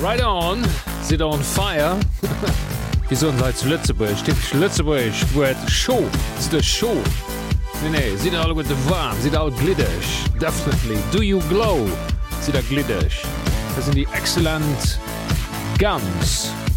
Right on, sit on fire. Wieso seid zu Lützeburg? Typisch Lützeburg, wird Show. It's the show. Nee, sieht alle gut warm, sieht alle glittersch. Definitely. Do you glow? Sieht glittersch. Das sind die excellent Guns.